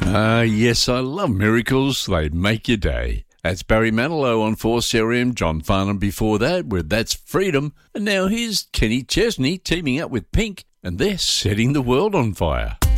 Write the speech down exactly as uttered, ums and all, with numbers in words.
Ah, yes, I love miracles. They make your day. That's Barry Manilow on four C R M, John Farnham before that with That's Freedom. And now here's Kenny Chesney teaming up with Pink, and they're setting the world on fire.